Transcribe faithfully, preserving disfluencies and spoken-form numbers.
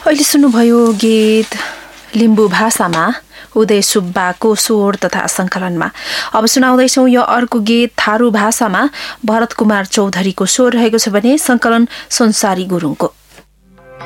अहिले सुन्नुभयो गीत लिम्बू भाषामा उदय सुब्बाको स्वर तथा संकलनमा। अब सुनाउँदैछौँ यो अर्को गीत थारू भाषामा भरत कुमार चौधरीको स्वर रहेको छ भने संकलन संसारी गुरुङको।